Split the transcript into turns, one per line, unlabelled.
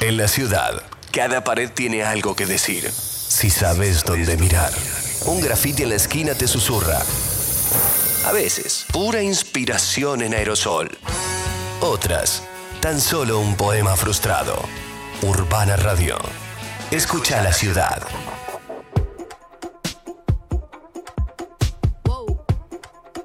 En la ciudad, cada pared tiene algo que decir. Si sabes dónde mirar, un grafiti en la esquina te susurra. A veces, pura inspiración en aerosol. Otras, tan solo un poema frustrado. Urbana Radio. Escucha la ciudad.